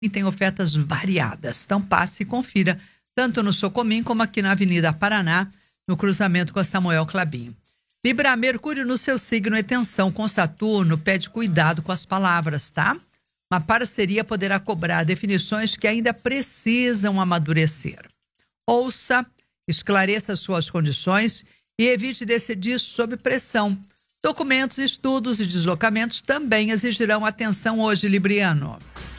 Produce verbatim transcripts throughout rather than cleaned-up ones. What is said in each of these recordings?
e tem ofertas variadas. Então passe e confira, tanto no Socomim como aqui na Avenida Paraná, no cruzamento com a Samuel Clabinho. Libra, Mercúrio no seu signo é tensão com Saturno, pede cuidado com as palavras, tá? Uma parceria poderá cobrar definições que ainda precisam amadurecer. Ouça, esclareça suas condições e evite decidir sob pressão. Documentos, estudos e deslocamentos também exigirão atenção hoje, Libriano.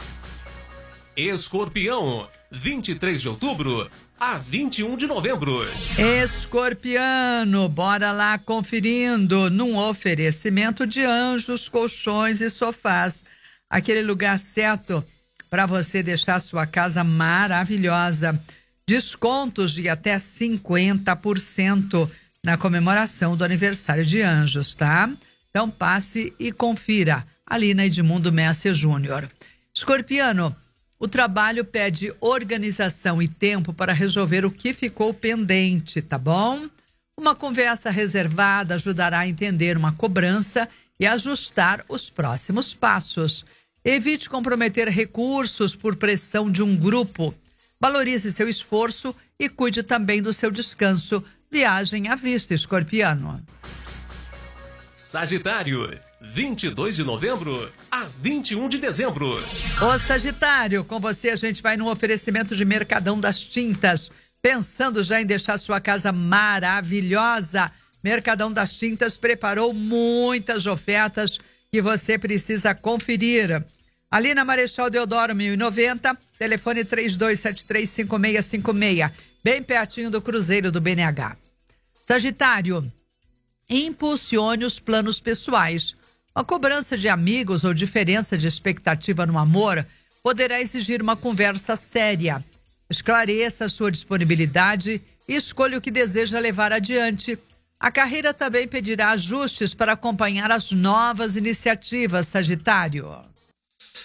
Escorpião, vinte e três de outubro a vinte e um de novembro. Escorpiano, bora lá conferindo num oferecimento de Anjos, colchões e sofás. Aquele lugar certo para você deixar sua casa maravilhosa. Descontos de até cinquenta por cento na comemoração do aniversário de Anjos, tá? Então passe e confira ali na Edmundo Messi Júnior. Escorpiano, o trabalho pede organização e tempo para resolver o que ficou pendente, tá bom? Uma conversa reservada ajudará a entender uma cobrança e ajustar os próximos passos. Evite comprometer recursos por pressão de um grupo. Valorize seu esforço e cuide também do seu descanso. Viagem à vista, Escorpiano. Sagitário, vinte e dois de novembro a vinte e um de dezembro. Ô Sagitário, com você a gente vai no oferecimento de Mercadão das Tintas. Pensando já em deixar sua casa maravilhosa? Mercadão das Tintas preparou muitas ofertas que você precisa conferir. Ali na Marechal Deodoro mil e noventa, telefone três dois sete três cinco seis cinco seis, bem pertinho do Cruzeiro do B N H. Sagitário, impulsione os planos pessoais. Uma cobrança de amigos ou diferença de expectativa no amor poderá exigir uma conversa séria. Esclareça sua disponibilidade e escolha o que deseja levar adiante. A carreira também pedirá ajustes para acompanhar as novas iniciativas, Sagitário.